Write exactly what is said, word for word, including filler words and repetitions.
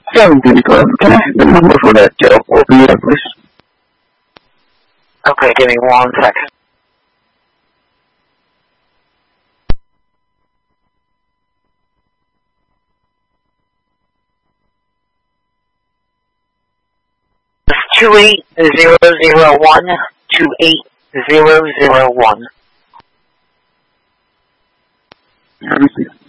seventeen, can I have the number for that job open there, please? Okay, give me one second. Two eight zero zero one two eight zero zero one. Let me see.